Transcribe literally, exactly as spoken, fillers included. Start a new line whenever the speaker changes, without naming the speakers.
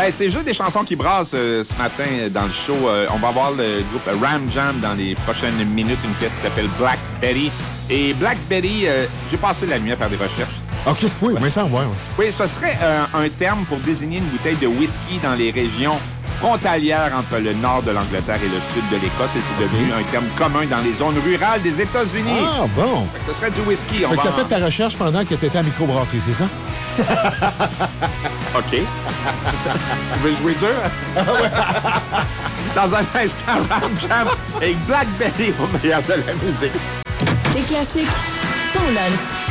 Ben, c'est juste des chansons qui brassent euh, ce matin euh, dans le show. Euh, on va voir le groupe Ram Jam dans les prochaines minutes, une pièce qui s'appelle Black Betty. Et Black Betty, euh, j'ai passé la nuit à faire des recherches.
OK, oui, mais ça, ouais, ouais.
Oui, ce serait euh, un terme pour désigner une bouteille de whisky dans les régions frontalières entre le nord de l'Angleterre et le sud de l'Écosse. Et c'est devenu okay. un terme commun dans les zones rurales des États-Unis.
Ah, bon.
Fait que ce serait du whisky. On
fait que
va
t'as
en...
fait ta recherche pendant que t'étais à microbrasserie, c'est ça?
OK. Tu veux jouer dur? Dans un instant, Ram Jam avec Black Betty au meilleur de la musique.
Des classiques, ton lunch.